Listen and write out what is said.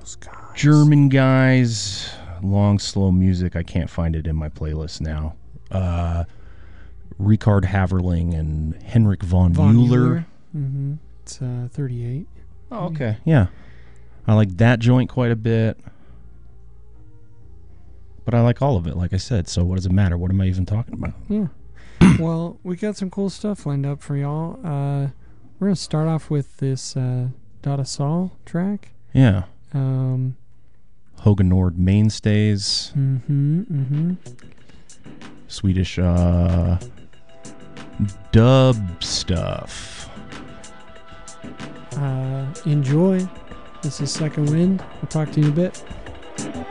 German guys. Long, slow music. I can't find it in my playlist now. Richard Haverling and Henrik von Mueller. Mm-hmm. It's 38. Oh, okay. Yeah. I like that joint quite a bit. But I like all of it, like I said. So what does it matter? What am I even talking about? Yeah. Well, we got some cool stuff lined up for y'all. We're going to start off with this Dada Sol track. Yeah. Hogan Nord Mainstays. Mm-hmm, mm-hmm. Swedish dub stuff. Enjoy. This is Second Wind. We'll talk to you in a bit.